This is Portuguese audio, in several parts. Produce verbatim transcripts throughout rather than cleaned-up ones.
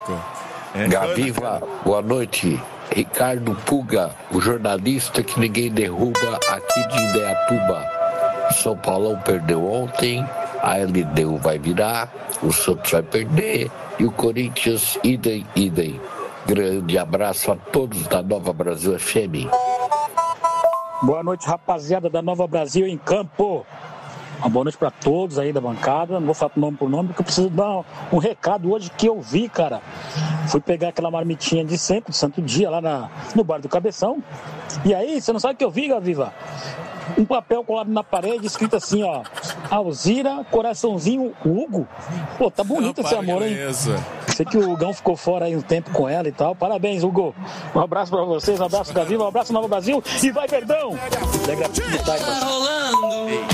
É. Gaviva, boa noite. Ricardo Puga, o jornalista que ninguém derruba aqui de Indaiatuba. São Paulão perdeu ontem, a L D U vai virar, o Santos vai perder e o Corinthians, idem, idem. Grande abraço a todos da Nova Brasil F M. Boa noite, rapaziada da Nova Brasil em campo. Uma boa noite para todos aí da bancada. Não vou falar nome por nome, porque eu preciso dar um recado hoje que eu vi, cara. Fui pegar aquela marmitinha de sempre, de Santo Dia, lá na, no bar do Cabeção. E aí, você não sabe o que eu vi, Gaviva? Um papel colado na parede, escrito assim, ó. Alzira, coraçãozinho, Hugo. Pô, tá bonito esse amor, hein? Isso. Sei que o Hugão ficou fora aí um tempo com ela e tal. Parabéns, Hugo. Um abraço pra vocês, um abraço Gaviva, um abraço Nova Brasil. E vai, Verdão! Tá rolando.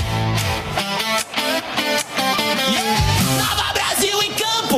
Nova Brasil em campo!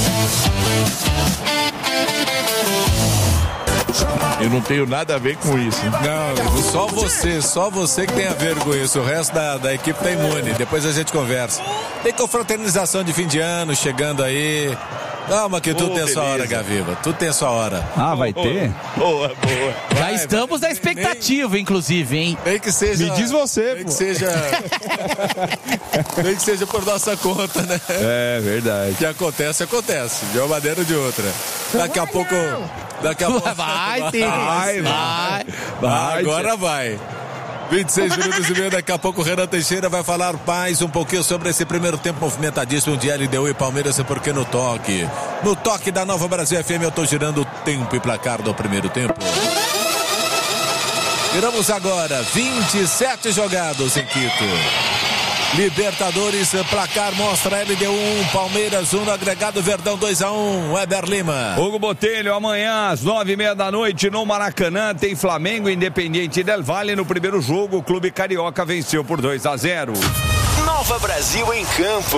Eu não tenho nada a ver com isso. Não, só você, só você que tem a ver com isso. O resto da, da equipe tá imune. Depois a gente conversa. Tem confraternização de fim de ano chegando aí. Calma que tudo oh, tem a sua hora, Gaviva. Tudo tem a sua hora. Ah, vai ter? Boa, boa. Já vai, estamos vai. na expectativa, nem, inclusive, hein? Nem que seja... Me diz você, nem pô. que seja... nem que seja por nossa conta, né? É, verdade. O que acontece, acontece. De uma maneira ou de outra. Daqui a pouco... Daqui a pouco... Vai, tem. Vai, vai. vai. vai. Agora vai. vinte e seis minutos e meio, daqui a pouco o Renan Teixeira vai falar mais um pouquinho sobre esse primeiro tempo movimentadíssimo de L D U e Palmeiras, porque no toque, no toque da Nova Brasil F M eu tô girando o tempo e placar do primeiro tempo. Viramos agora, vinte e sete jogados em Quito. Libertadores, placar mostra L D U um, Palmeiras um, no agregado Verdão dois a um, Weber Lima. Hugo Botelho, amanhã às nove e meia da noite no Maracanã tem Flamengo Independiente Del Valle. No primeiro jogo, o Clube Carioca venceu por dois a zero. Nova Brasil em campo.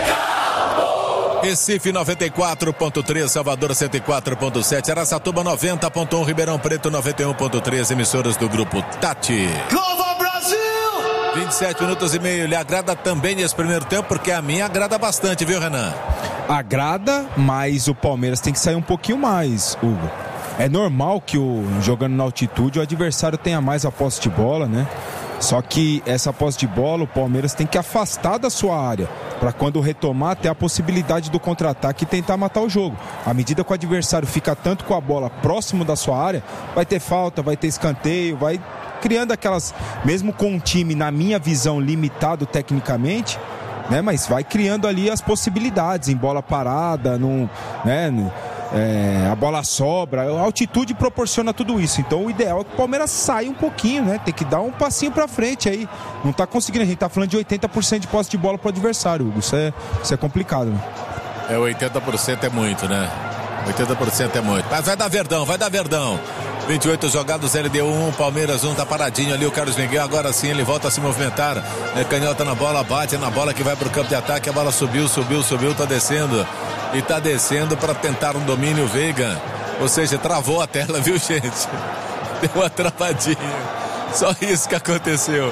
Recife noventa e quatro ponto três, Salvador cento e quatro ponto sete, Araçatuba noventa ponto um, Ribeirão Preto noventa e um ponto três, emissoras do Grupo Tati. Nova Brasil! vinte e sete minutos e meio, lhe agrada também nesse primeiro tempo, porque a minha agrada bastante, viu, Renan? Agrada, mas o Palmeiras tem que sair um pouquinho mais, Hugo. É normal que o, jogando na altitude o adversário tenha mais a posse de bola, né? Só que essa posse de bola o Palmeiras tem que afastar da sua área, para quando retomar ter a possibilidade do contra-ataque e tentar matar o jogo. À medida que o adversário fica tanto com a bola próximo da sua área, vai ter falta, vai ter escanteio, vai criando aquelas, mesmo com um time, na minha visão, limitado tecnicamente, né, mas vai criando ali as possibilidades em bola parada, no, né, no, é, a bola sobra, a altitude proporciona tudo isso. Então o ideal é que o Palmeiras saia um pouquinho, né, tem que dar um passinho pra frente aí. Não tá conseguindo, a gente tá falando de oitenta por cento de posse de bola pro adversário, Hugo. Isso é, isso é complicado, né? É, oitenta por cento é muito, né? oitenta por cento é muito. Mas vai dar Verdão, vai dar Verdão. vinte e oito jogados, L D U um, Palmeiras um, tá paradinho ali o Carlos Miguel, agora sim ele volta a se movimentar, é, canhota na bola, bate na bola que vai pro campo de ataque, a bola subiu, subiu, subiu, tá descendo, e tá descendo para tentar um domínio, Veiga, ou seja, travou a tela, viu, gente? Deu uma travadinha, só isso que aconteceu.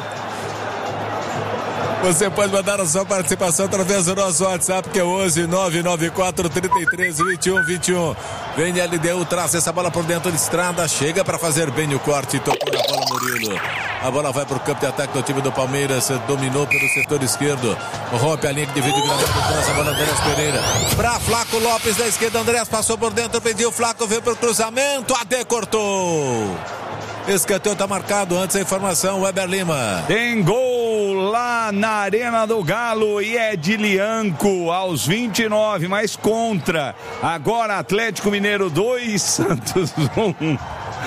Você pode mandar a sua participação através do nosso WhatsApp, que é onze nove nove quatro três três vinte e um vinte e um. Vem L D U, traz essa bola por dentro de estrada, chega para fazer bem o corte, tocou na bola Murilo. A bola vai para o campo de ataque do time do Palmeiras, dominou pelo setor esquerdo, rompe a linha que divide o gramado, traz a bola Andrés Pereira. Para Flaco Lopes da esquerda, Andrés passou por dentro, pediu o Flaco, veio para o cruzamento, até cortou. Escanteio tá marcado, antes a informação, Weber Lima. Tem gol lá na Arena do Galo e é de Lianco aos vinte e nove, mas contra. Agora Atlético Mineiro dois, Santos um.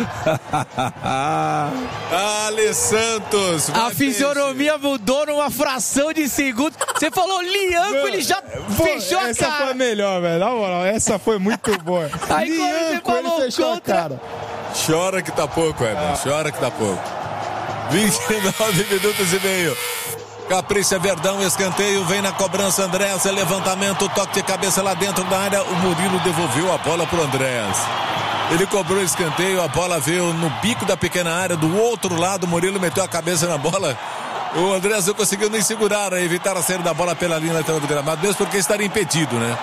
Ale Santos. A fisionomia esse. mudou numa fração de segundo. Você falou Lianco, Meu, ele já pô, fechou a cara. Essa foi melhor, velho. Na moral, essa foi muito boa. Aí Lianco, quando ele, ele fechou contra... a cara. Chora que tá pouco, Weber. Ah. Chora que tá pouco. vinte e nove minutos e meio. Capricha Verdão, escanteio, vem na cobrança Andrés, levantamento, toque de cabeça lá dentro da área. O Murilo devolveu a bola pro Andrés. Ele cobrou o escanteio, a bola veio no bico da pequena área, do outro lado, o Murilo meteu a cabeça na bola. O Andrés não conseguiu nem segurar, evitar a saída da bola pela linha lateral do gramado, mesmo porque estaria impedido, né?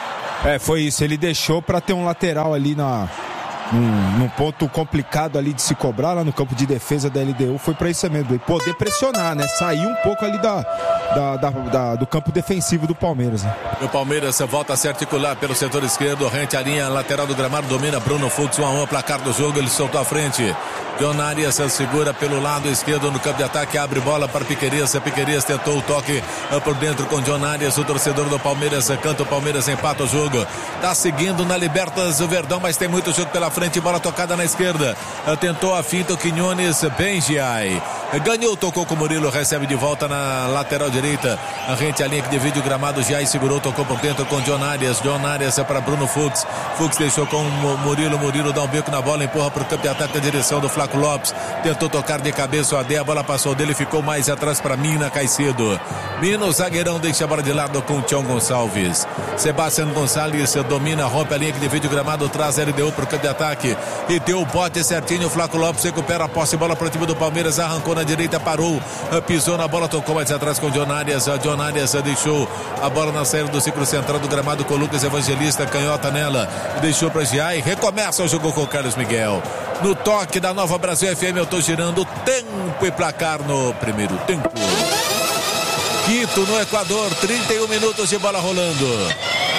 É, foi isso. Ele deixou para ter um lateral ali na, num, num ponto complicado ali de se cobrar, lá no campo de defesa da L D U. Foi para isso mesmo. E poder pressionar, né? Sair um pouco ali da, da, da, da, do campo defensivo do Palmeiras. Né? O Palmeiras volta a se articular pelo setor esquerdo. Rente a linha lateral do gramado. Domina Bruno Fux. um a um. Placar do jogo. Ele soltou à frente. John Arias segura pelo lado esquerdo no campo de ataque, abre bola para Piquerias. Piquerias tentou o toque por dentro com John Arias, o torcedor do Palmeiras canta, o Palmeiras empata o jogo. Tá seguindo na Libertas o Verdão, mas tem muito jogo pela frente, bola tocada na esquerda. Tentou a finta o Quinones Benjiai. Ganhou, tocou com o Murilo, recebe de volta na lateral direita. A rente a linha que divide o gramado, Giai segurou, tocou por dentro com John Arias. John Arias para Bruno Fux. Fux deixou com o Murilo, Murilo dá um beco na bola, empurra para o campo de ataque na direção do Flaco Lopes, tentou tocar de cabeça o A D, a bola passou dele, ficou mais atrás para Mina Caicedo. Mina, o zagueirão, deixa a bola de lado com o Tião Gonçalves. Sebastião Gonçalves domina, rompe a linha que divide o gramado, traz L D U para o campo de ataque e deu o bote certinho. O Flaco Lopes recupera a posse, bola para o time do Palmeiras, arrancou na direita, parou, pisou na bola, tocou mais atrás com o John Arias. A John Arias deixou a bola na saída do ciclo central do gramado com o Lucas Evangelista, canhota nela, deixou para Giai, recomeça o jogo com o Carlos Miguel. No toque da Nova Brasil F M, eu tô girando tempo e placar no primeiro tempo. Quito, no Equador, trinta e um minutos de bola rolando.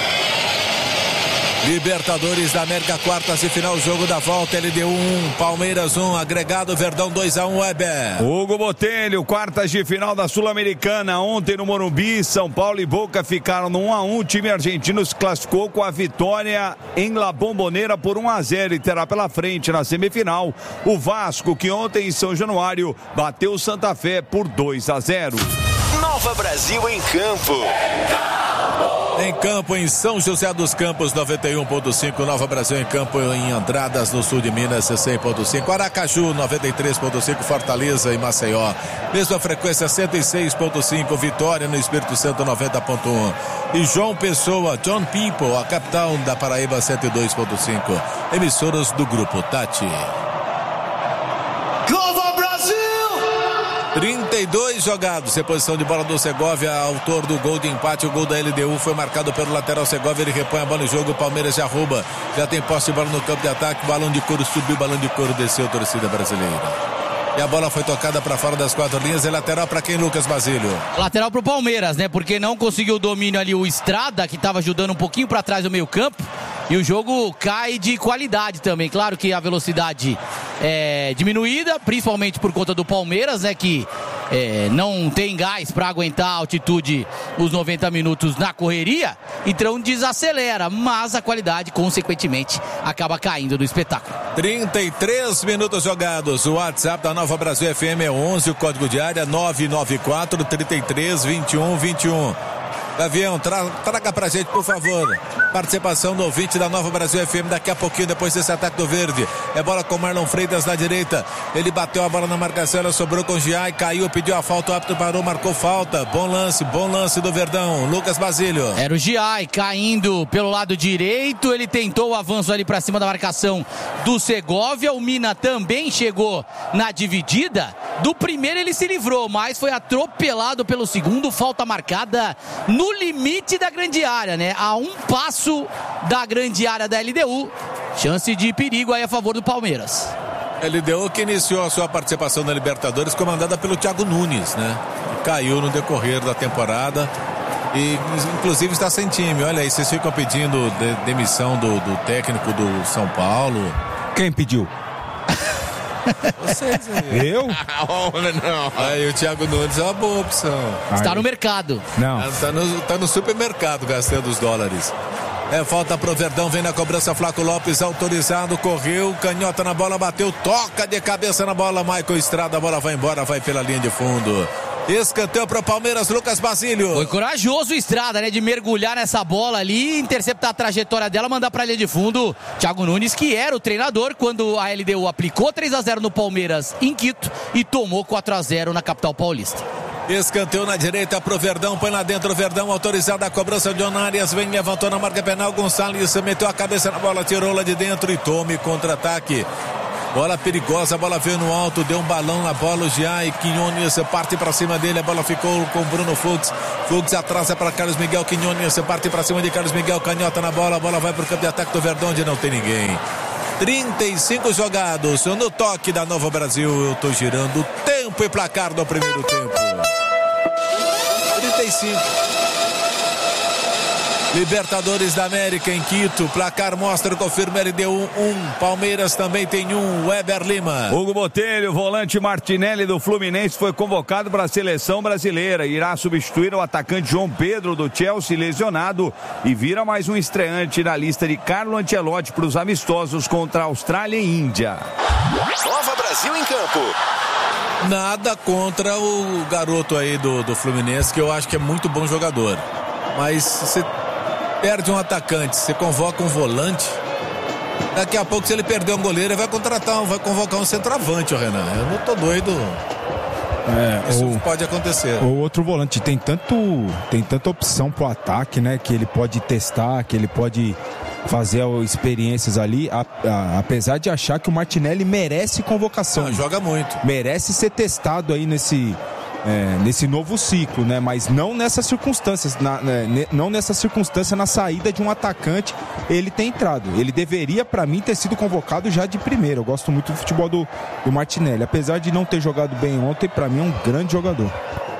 Libertadores da América, quartas e final, jogo da volta, L D U um, Palmeiras um, agregado Verdão dois a um, Weber. Hugo Botelho, quartas de final da Sul-Americana, ontem no Morumbi, São Paulo e Boca ficaram no um a um, o time argentino se classificou com a vitória em La Bombonera por um a zero e terá pela frente na semifinal o Vasco, que ontem em São Januário bateu o Santa Fé por dois a zero. Nova Brasil em campo. Em campo, em São José dos Campos, noventa e um ponto cinco. Nova Brasil em campo, em Andradas, no sul de Minas, cem ponto cinco. Aracaju, noventa e três ponto cinco. Fortaleza e Maceió, mesma frequência, cento e seis ponto cinco. Vitória no Espírito Santo, noventa ponto um. E João Pessoa, John People, a capital da Paraíba, cento e dois ponto cinco. Emissoras do Grupo Tati. trinta e dois jogados, reposição de bola do Segovia, autor do gol de empate, o gol da L D U foi marcado pelo lateral Segovia, ele repõe a bola no jogo, o Palmeiras já rouba, já tem posse de bola no campo de ataque, balão de couro subiu, balão de couro desceu, torcida brasileira. E a bola foi tocada para fora das quatro linhas, é lateral para quem, Lucas Basílio? Lateral pro Palmeiras, né? Porque não conseguiu o domínio ali o Estrada, que estava ajudando um pouquinho para trás do meio campo. E o jogo cai de qualidade também. Claro que a velocidade é diminuída, principalmente por conta do Palmeiras, né? Que é, não tem gás para aguentar a altitude os noventa minutos na correria. Então desacelera, mas a qualidade, consequentemente, acaba caindo do espetáculo. trinta e três minutos jogados. O WhatsApp da Nova Brasil F M é onze, o código de área nove nove quatro, trinta e três, vinte e um, vinte e um. Gavião, tra traga pra gente, por favor, participação do ouvinte da Nova Brasil F M daqui a pouquinho, depois desse ataque do Verde. É bola com Marlon Freitas na direita, ele bateu a bola na marcação, ela sobrou com o Giai, caiu, pediu a falta, o árbitro parou, marcou falta. Bom lance, bom lance do Verdão. Lucas Basílio. Era o Giai caindo pelo lado direito, ele tentou o avanço ali pra cima da marcação do Segovia, o Mina também chegou na dividida. Do primeiro ele se livrou, mas foi atropelado pelo segundo, falta marcada no limite da grande área, né? A um passo da grande área da L D U. Chance de perigo aí a favor do Palmeiras. L D U que iniciou a sua participação na Libertadores, comandada pelo Thiago Nunes, né? Caiu no decorrer da temporada e inclusive está sem time. Olha aí, vocês ficam pedindo de, demissão do, do técnico do São Paulo. Quem pediu? Vocês aí. Eu? Não. Aí o Thiago Nunes é uma boa opção. Está no mercado. Não. Está no, tá no supermercado gastando os dólares. É falta pro Verdão, vem na cobrança Flaco Lopes, autorizado, correu, canhota na bola, bateu, toca de cabeça na bola, Michael Estrada, a bola vai embora, vai pela linha de fundo. Escanteio para o Palmeiras, Lucas Basílio. Foi corajoso o Estrada, né? De mergulhar nessa bola ali, interceptar a trajetória dela, mandar para a linha de fundo. Thiago Nunes, que era o treinador quando a L D U aplicou três a zero no Palmeiras em Quito e tomou quatro a zero na capital paulista. Escanteio na direita pro Verdão, põe lá dentro o Verdão, autorizado a cobrança de John Arias, vem, levantou na marca penal, Gonçalves meteu a cabeça na bola, tirou lá de dentro e tome contra-ataque. Bola perigosa, a bola veio no alto, deu um balão na bola, o Jean e Quinones parte pra cima dele, a bola ficou com Bruno Fux. Fux atrasa para Carlos Miguel, Quinones parte pra cima de Carlos Miguel, canhota na bola, a bola vai pro campo de ataque do Verdão, onde não tem ninguém. trinta e cinco jogados no toque da Nova Brasil. Eu tô girando o tempo e placar do primeiro tempo. trinta e cinco. Libertadores da América em Quito. Placar mostra, confirma, L D U um. Palmeiras também tem um. Weber Lima. Hugo Botelho, volante Martinelli do Fluminense, foi convocado para a seleção brasileira. Irá substituir o atacante João Pedro do Chelsea, lesionado, e vira mais um estreante na lista de Carlo Ancelotti para os amistosos contra a Austrália e Índia. Nova Brasil em campo. Nada contra o garoto aí do, do Fluminense, que eu acho que é muito bom jogador. Mas você perde um atacante, você convoca um volante, daqui a pouco, se ele perder um goleiro, ele vai contratar, vai convocar um centroavante, o Renan. Eu não tô doido. É, Isso ou, pode acontecer. Ou outro volante, tem tanto tem tanta opção pro ataque, né, que ele pode testar, que ele pode fazer experiências ali, a, a, apesar de achar que o Martinelli merece convocação. Não, joga muito. Merece ser testado aí nesse É, nesse novo ciclo, né? Mas não nessas circunstâncias, na, né? não nessa circunstância na saída de um atacante, ele tem entrado. Ele deveria, para mim, ter sido convocado já de primeira. Eu gosto muito do futebol do, do Martinelli, apesar de não ter jogado bem ontem, para mim é um grande jogador.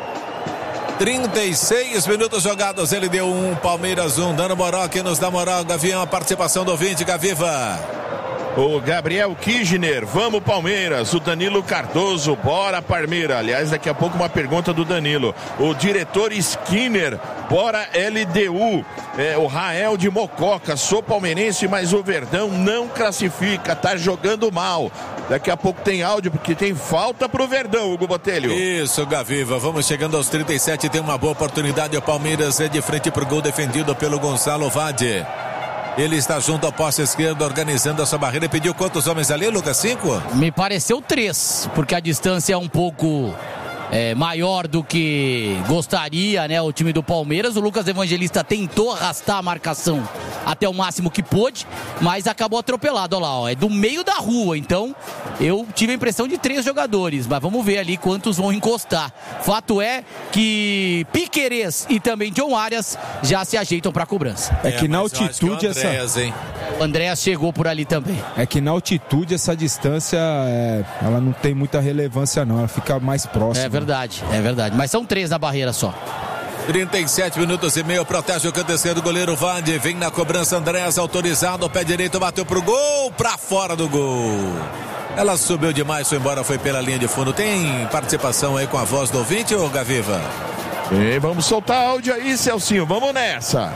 trinta e seis minutos jogados, ele deu um, Palmeiras um, dando moral aqui nos dá moral, Gavião, a participação do ouvinte, Gaviva. O Gabriel Kirchner, vamos Palmeiras. O Danilo Cardoso, bora Palmeiras. Aliás, daqui a pouco uma pergunta do Danilo. O diretor Skinner, bora L D U. É, o Rael de Mococa, sou palmeirense, mas o Verdão não classifica, tá jogando mal. Daqui a pouco tem áudio, porque tem falta pro Verdão, Hugo Botelho. Isso, Gaviva, vamos chegando aos trinta e sete, tem uma boa oportunidade. O Palmeiras é de frente pro gol, defendido pelo Gonçalo Vade. Ele está junto ao poste esquerdo, organizando a sua barreira. E pediu quantos homens ali, Lucas? Cinco? Me pareceu três, porque a distância é um pouco é, maior do que gostaria, né? O time do Palmeiras. O Lucas Evangelista tentou arrastar a marcação até o máximo que pôde, mas acabou atropelado. Olha lá, ó, é do meio da rua. Então, eu tive a impressão de três jogadores, mas vamos ver ali quantos vão encostar. Fato é que Piquerez e também John Arias já se ajeitam para a cobrança. É, é que na altitude que é Andréas, essa... hein? O Andréas chegou por ali também. É que na altitude essa distância, é... ela não tem muita relevância não, ela fica mais próxima. É verdade, é verdade. Mas são três na barreira só. trinta e sete minutos e meio, protege o canto esquerdo, goleiro Vande, vem na cobrança, Andréas autorizado, o pé direito bateu pro gol, pra fora do gol. Ela subiu demais, foi embora, foi pela linha de fundo. Tem participação aí com a voz do ouvinte, ô Gaviva? E vamos soltar áudio aí, Celcinho, vamos nessa.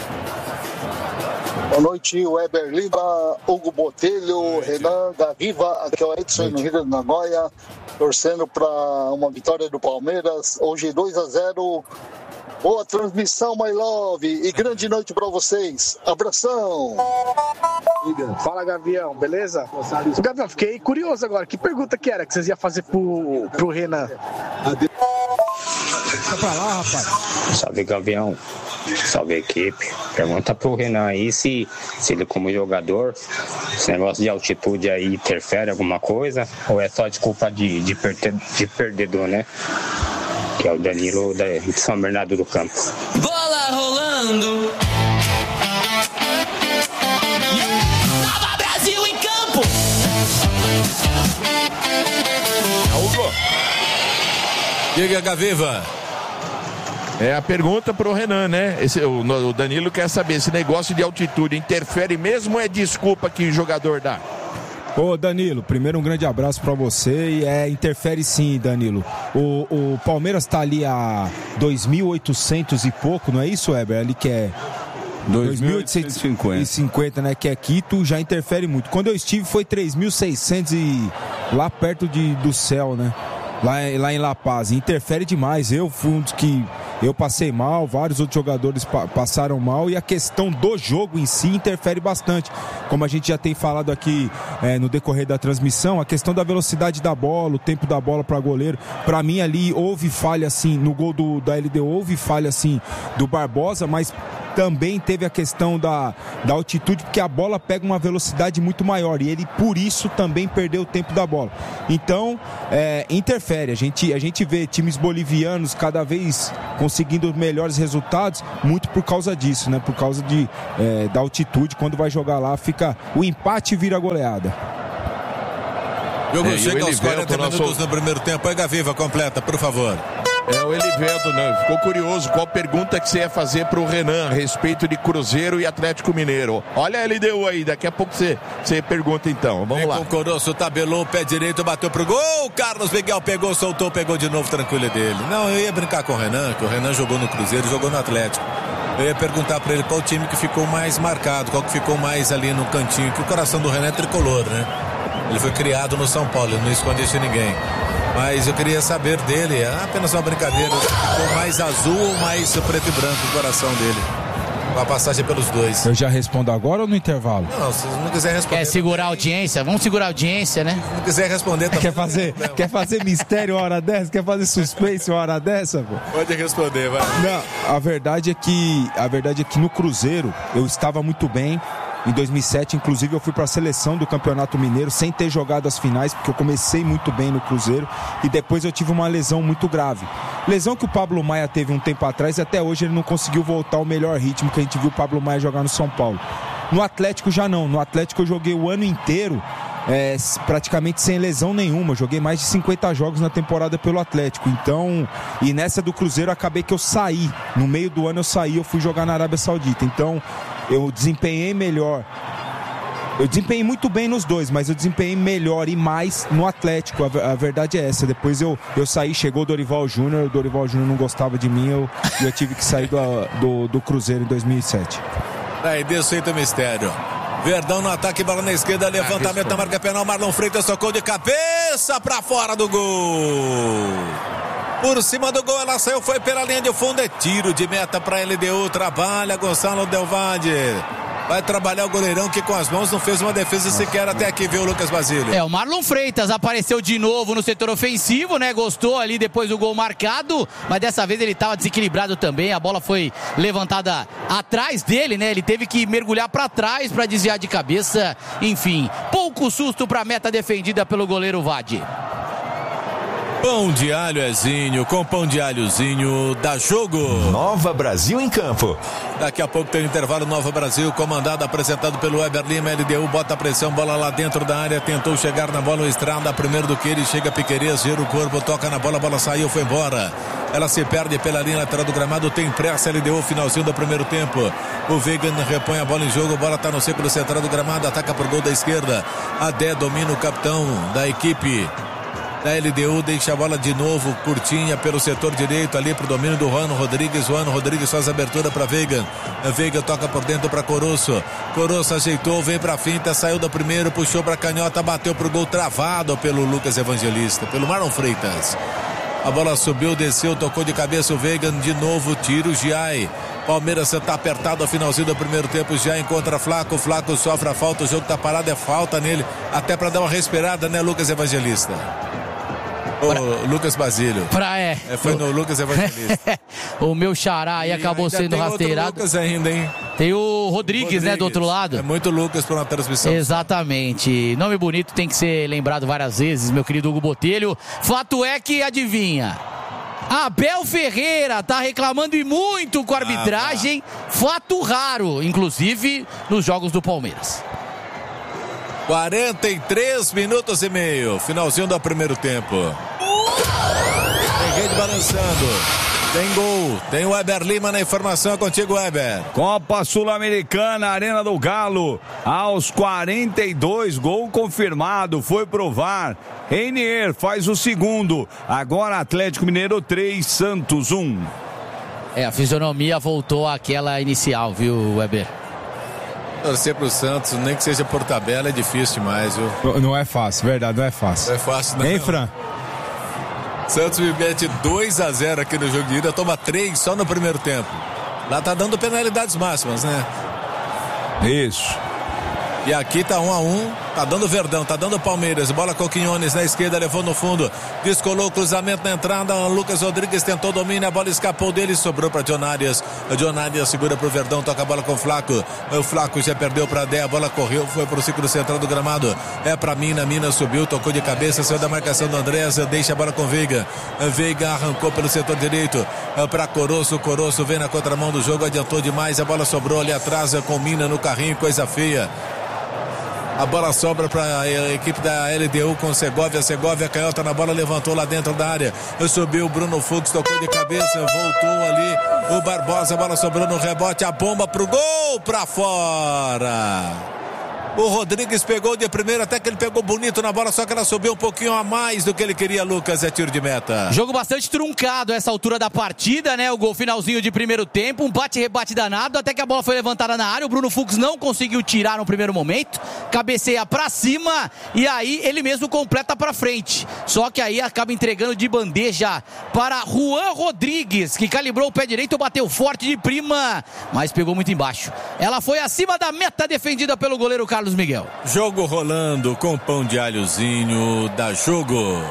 Boa noite, Weber Lima, Hugo Botelho, Renan, Gaviva, aqui é o Edson no Rio de Nagoya, torcendo para uma vitória do Palmeiras, hoje dois a zero. Boa transmissão, my love, e grande noite para vocês. Abração. Fala, Gavião, beleza? Gavião, fiquei curioso agora. Que pergunta que era que vocês iam fazer pro, pro Renan? Vai pra lá, rapaz. Salve, Gavião. Salve, equipe. Pergunta pro Renan aí se, se ele, como jogador, esse negócio de altitude aí interfere alguma coisa ou é só desculpa de, de, perder, de perdedor, né? Que é o Danilo de São Bernardo do Campo. Bola rolando. Nova Brasil em campo. Hugo. Diga, Gaviva. É a pergunta pro Renan, né? Esse, o, o Danilo quer saber se negócio de altitude interfere mesmo ou é desculpa que o jogador dá? Ô Danilo, primeiro um grande abraço pra você e é, interfere sim, Danilo. O, o Palmeiras tá ali a dois mil e oitocentos e pouco, não é isso, Weber? Ali que é dois mil oitocentos e cinquenta, né? Que é Quito, já interfere muito. Quando eu estive foi três mil e seiscentos e lá perto de, do céu, né? Lá, lá em La Paz, interfere demais. Eu fui um dos que eu passei mal, vários outros jogadores pa- passaram mal e a questão do jogo em si interfere bastante. Como a gente já tem falado aqui é, no decorrer da transmissão, a questão da velocidade da bola, o tempo da bola para goleiro. Para mim ali houve falha assim no gol do, da L D U, houve falha assim do Barbosa, mas também teve a questão da, da altitude, porque a bola pega uma velocidade muito maior e ele, por isso, também perdeu o tempo da bola. Então, é, interfere. A gente, a gente vê times bolivianos cada vez conseguindo melhores resultados, muito por causa disso, né? Por causa de, é, da altitude. Quando vai jogar lá, fica o empate vira goleada. Jogo é, chega aos quarenta nosso... minutos no primeiro tempo. Aí, Gaviva, completa, por favor. É, o Elivelto, né? Ficou curioso qual pergunta que você ia fazer pro Renan a respeito de Cruzeiro e Atlético Mineiro. Olha a L D U aí, daqui a pouco você, você pergunta então. Vamos Vem lá. Com o Coroço, tabelou, pé direito, bateu pro gol. Carlos Miguel pegou, soltou, pegou de novo, tranquilo dele. Não, eu ia brincar com o Renan, que o Renan jogou no Cruzeiro, jogou no Atlético. Eu ia perguntar pra ele qual time que ficou mais marcado, qual que ficou mais ali no cantinho, que o coração do Renan é tricolor, né? Ele foi criado no São Paulo, ele não esconde de ninguém. Mas eu queria saber dele, é apenas uma brincadeira, ficou mais azul ou mais preto e branco o coração dele? Com a passagem pelos dois. Eu já respondo agora ou no intervalo? Não, se não quiser responder... Quer segurar a audiência? Vamos segurar a audiência, né? Se não quiser responder... Tá quer, fazer, quer fazer mistério uma hora dessa? Quer fazer suspense uma hora dessa? Pô? Pode responder, vai. Não, a verdade é que, a verdade é que no Cruzeiro eu estava muito bem. Em dois mil e sete, inclusive, eu fui para a seleção do Campeonato Mineiro sem ter jogado as finais, porque eu comecei muito bem no Cruzeiro e depois eu tive uma lesão muito grave. Lesão que o Pablo Maia teve um tempo atrás e até hoje ele não conseguiu voltar ao melhor ritmo que a gente viu o Pablo Maia jogar no São Paulo. No Atlético já não. No Atlético eu joguei o ano inteiro é, praticamente sem lesão nenhuma. Eu joguei mais de cinquenta jogos na temporada pelo Atlético. Então, e nessa do Cruzeiro acabei que eu saí. No meio do ano eu saí, eu fui jogar na Arábia Saudita. Então, eu desempenhei melhor. Eu desempenhei muito bem nos dois, mas eu desempenhei melhor e mais no Atlético. A, a verdade é essa. Depois eu, eu saí, chegou o Dorival Júnior. O Dorival Júnior não gostava de mim. Eu, eu tive que sair do, do, do Cruzeiro em dois mil e sete. Aí, desfeito o mistério. Verdão no ataque, bola na esquerda, levantamento da marca penal. Marlon Freitas tocou de cabeça pra fora do gol. Por cima do gol, ela saiu, foi pela linha de fundo. É tiro de meta pra L D U. Trabalha Gonçalo Del Valle. Vai trabalhar o goleirão que com as mãos não fez uma defesa sequer até aqui, viu, Lucas Basílio? É, o Marlon Freitas apareceu de novo no setor ofensivo, né? Gostou ali depois do gol marcado, mas dessa vez ele estava desequilibrado também. A bola foi levantada atrás dele, né? Ele teve que mergulhar para trás para desviar de cabeça. Enfim, pouco susto para a meta defendida pelo goleiro Vade. Pão de alho Ezinho, com pão de alhozinho, dá jogo. Nova Brasil em campo. Daqui a pouco tem o intervalo. Nova Brasil, comandado, apresentado pelo Weber Lima. L D U bota a pressão, bola lá dentro da área, tentou chegar na bola, o Estrada, primeiro do que ele, chega Piquerez, gira o corpo, toca na bola, a bola saiu, foi embora. Ela se perde pela linha lateral do gramado, tem pressa, L D U, finalzinho do primeiro tempo. O Vegan repõe a bola em jogo, a bola está no círculo central do gramado, ataca por gol da esquerda. Adé domina o capitão da equipe da L D U, deixa a bola de novo curtinha pelo setor direito ali pro domínio do Juan Rodrigues. Juan Rodrigues faz a abertura para Veiga. Veiga toca por dentro para Coroço. Coroço ajeitou, vem pra finta, saiu do primeiro, puxou pra canhota, bateu pro gol, travado pelo Lucas Evangelista, pelo Marlon Freitas. A bola subiu, desceu, tocou de cabeça o Veiga, de novo tiro, Giai. Palmeiras está apertado ao finalzinho do primeiro tempo, já encontra Flaco, Flaco sofre a falta, o jogo tá parado, é falta nele, até para dar uma respirada, né, Lucas Evangelista? Pra... O Lucas Basílio. Pra é. é foi no Lucas Evangelista. O meu xará aí e acabou sendo tem rasteirado. Outro Lucas ainda, hein? Tem o Rodrigues, Rodrigues, né, do outro lado. É muito Lucas para uma transmissão. Exatamente. Nome bonito tem que ser lembrado várias vezes, meu querido Hugo Botelho. Fato é que, adivinha, Abel Ferreira tá reclamando e muito com a arbitragem. Ah, fato raro, inclusive nos jogos do Palmeiras. quarenta e três minutos e meio, finalzinho do primeiro tempo. Tem rede balançando, tem gol, tem o Weber Lima na informação, é contigo, Weber. Copa Sul-Americana, Arena do Galo, aos quarenta e dois, gol confirmado, foi pro V A R. Reinier faz o segundo, agora Atlético Mineiro três, Santos um. É, a fisionomia voltou àquela inicial, viu, Weber? Torcer pro Santos, nem que seja por tabela, é difícil demais, viu? Não, não é fácil, verdade, não é fácil. Não é fácil, não. Hein, Fran? Santos me mete dois a zero aqui no jogo de ida, toma três só no primeiro tempo. Lá tá dando penalidades máximas, né? Isso. E aqui tá um a um, tá dando Verdão, tá dando Palmeiras, bola com Quinones na esquerda, levou no fundo, descolou o cruzamento na entrada, Lucas Rodrigues tentou domínio, a bola escapou dele, sobrou pra John Arias, a John Arias segura pro Verdão, toca a bola com o Flaco, o Flaco já perdeu pra Dé, a bola correu, foi pro ciclo central do gramado, é pra Mina, Mina subiu, tocou de cabeça, saiu da marcação do Andrés, deixa a bola com Veiga, Veiga arrancou pelo setor direito, pra Coroço, Coroço vem na contramão do jogo, adiantou demais, a bola sobrou ali atrás, com Mina no carrinho, coisa feia. A bola sobra para a equipe da L D U com Segovia. Segovia, canhota na bola, levantou lá dentro da área. Subiu o Bruno Fux, tocou de cabeça, voltou ali. O Barbosa, a bola sobrou no rebote. A bomba pro gol, para fora. O Rodrigues pegou de primeira, até que ele pegou bonito na bola, só que ela subiu um pouquinho a mais do que ele queria, Lucas, é tiro de meta. Jogo bastante truncado essa altura da partida, né? O gol finalzinho de primeiro tempo, um bate-rebate danado, até que a bola foi levantada na área, o Bruno Fux não conseguiu tirar no primeiro momento, cabeceia pra cima e aí ele mesmo completa pra frente. Só que aí acaba entregando de bandeja para Juan Rodrigues, que calibrou o pé direito, bateu forte de prima, mas pegou muito embaixo. Ela foi acima da meta defendida pelo goleiro Carlos Carlos Miguel. Jogo rolando com pão de alhozinho da Jogo.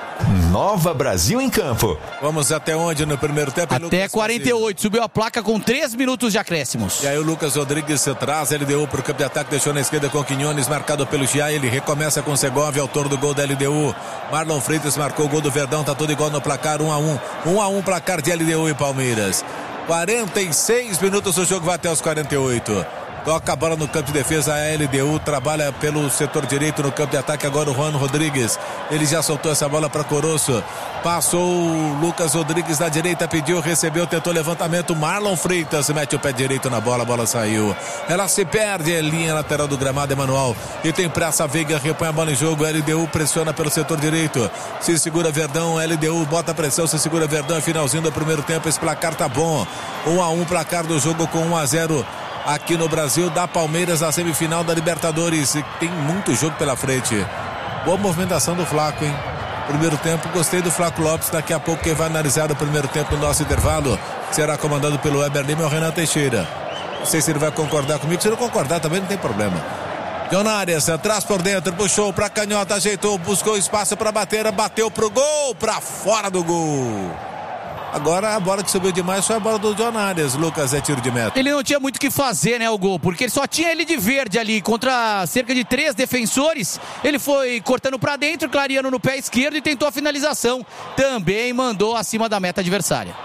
Nova Brasil em campo. Vamos até onde no primeiro tempo? Até Lucas quarenta e oito, subiu a placa com três minutos de acréscimos. E aí o Lucas Rodrigues se traz, ele deu para o campo de ataque, deixou na esquerda com Quinones, marcado pelo Gia, ele recomeça com Segovia, autor do gol da L D U. Marlon Freitas marcou o gol do Verdão, tá tudo igual no placar, um a um. um a um placar de L D U e Palmeiras. quarenta e seis minutos, o jogo vai até os quarenta e oito. Toca a bola no campo de defesa, a L D U trabalha pelo setor direito no campo de ataque, agora o Juan Rodrigues, ele já soltou essa bola para Coroço, passou o Lucas Rodrigues na direita, pediu, recebeu, tentou levantamento, Marlon Freitas mete o pé direito na bola, a bola saiu, ela se perde, a linha lateral do gramado, Emanuel, e tem pressa, Veiga repõe a bola em jogo, a L D U pressiona pelo setor direito, se segura Verdão, a L D U bota a pressão, se segura Verdão, é finalzinho do primeiro tempo, esse placar tá bom, um a um placar do jogo com um a zero aqui no Brasil, da Palmeiras na semifinal da Libertadores. E tem muito jogo pela frente. Boa movimentação do Flaco, hein? Primeiro tempo, gostei do Flaco Lopes. Daqui a pouco quem vai analisar o primeiro tempo no nosso intervalo será comandado pelo Weber Lima e o Renan Teixeira. Não sei se ele vai concordar comigo. Se ele concordar também não tem problema. John Arias, atrás por dentro, puxou pra canhota, ajeitou, buscou espaço pra bater, bateu pro gol, pra fora do gol. Agora a bola que subiu demais foi a bola do John Arias, Lucas, é tiro de meta. Ele não tinha muito o que fazer, né, o gol, porque ele só tinha ele de verde ali, contra cerca de três defensores. Ele foi cortando pra dentro, clareando no pé esquerdo e tentou a finalização. Também mandou acima da meta adversária.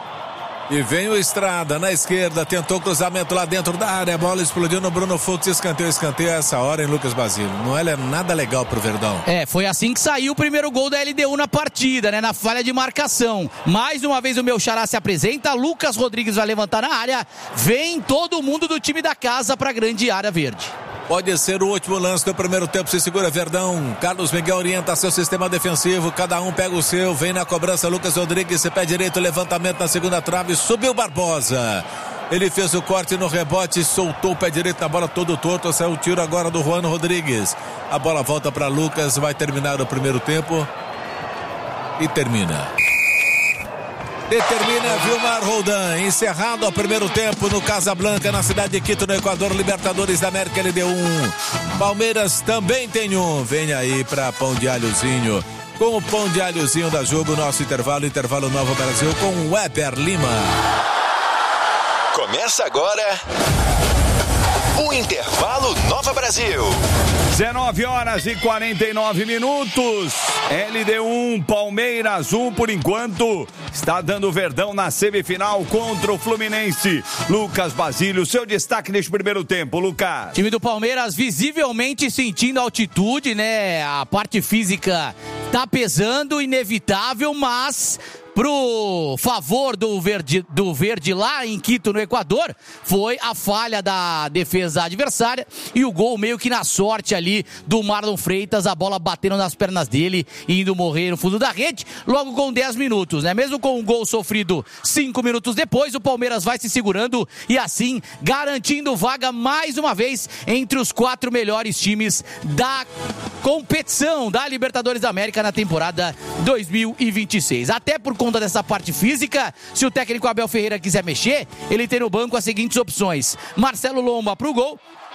E vem o Estrada na esquerda, tentou cruzamento lá dentro da área, a bola explodiu no Bruno Fux, escanteio, escanteio essa hora em Lucas Basílio. Não é nada legal pro Verdão. É, foi assim que saiu o primeiro gol da L D U na partida, né, na falha de marcação. Mais uma vez o meu xará se apresenta, Lucas Rodrigues vai levantar na área, vem todo mundo do time da casa pra grande área verde. Pode ser o último lance do primeiro tempo, se segura Verdão, Carlos Miguel orienta seu sistema defensivo, cada um pega o seu, vem na cobrança Lucas Rodrigues, pé direito, levantamento na segunda trave, subiu Barbosa, ele fez o corte no rebote, soltou o pé direito na bola todo torto, saiu o tiro agora do Juan Rodrigues, a bola volta para Lucas, vai terminar o primeiro tempo e termina. Determina Vilmar Roldan, encerrado o primeiro tempo no Casablanca, na cidade de Quito, no Equador, Libertadores da América, L D um. Palmeiras também tem um. Vem aí para Pão de Alhozinho. Com o Pão de Alhozinho da Jogo, nosso intervalo, intervalo Nova Brasil com o Weber Lima. Começa agora o intervalo Nova Brasil. dezenove horas e quarenta e nove minutos. L D um, Palmeiras um por enquanto. Está dando Verdão na semifinal contra o Fluminense. Lucas Basílio, seu destaque neste primeiro tempo, Lucas. Time do Palmeiras visivelmente sentindo a altitude, né? A parte física tá pesando, inevitável, mas pro favor do verde, do verde lá em Quito, no Equador, foi a falha da defesa adversária e o gol meio que na sorte ali do Marlon Freitas, a bola batendo nas pernas dele e indo morrer no fundo da rede, logo com dez minutos, né? Mesmo com um gol sofrido cinco minutos depois, o Palmeiras vai se segurando e assim garantindo vaga mais uma vez entre os quatro melhores times da competição da Libertadores da América na temporada dois mil e vinte e seis. Até por conta dessa parte física, se o técnico Abel Ferreira quiser mexer, ele tem no banco as seguintes opções: Marcelo Lomba pro gol,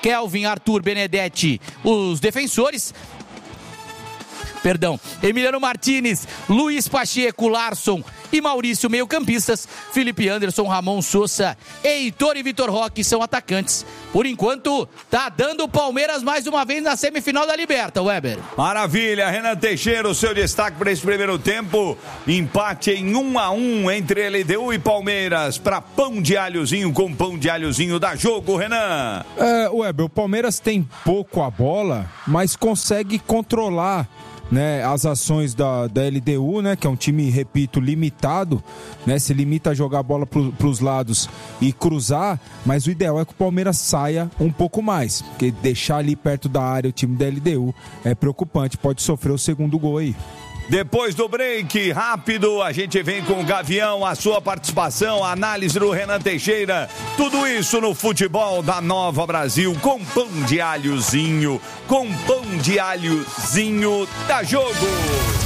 Kelvin, Arthur, Benedetti, os defensores. Perdão, Emiliano Martinez, Luiz Pacheco, Larson e Maurício, meio-campistas. Felipe Anderson, Ramon Sousa, Heitor e Vitor Roque são atacantes. Por enquanto, tá dando o Palmeiras mais uma vez na semifinal da Liberta, Weber. Maravilha, Renan Teixeira, o seu destaque para esse primeiro tempo. Empate em um a um entre L D U e Palmeiras para pão de alhozinho com pão de alhozinho. Dá jogo, Renan. É, Weber, o Palmeiras tem pouco a bola, mas consegue controlar, né, as ações da, da L D U, né, que é um time, repito, limitado, né, se limita a jogar a bola para os lados e cruzar, mas o ideal é que o Palmeiras saia um pouco mais, porque deixar ali perto da área o time da L D U é preocupante, pode sofrer o segundo gol aí. Depois do break, rápido, a gente vem com o Gavião, a sua participação, a análise do Renan Teixeira, tudo isso no futebol da Nova Brasil, com pão de alhozinho, com pão de alhozinho, dá jogo!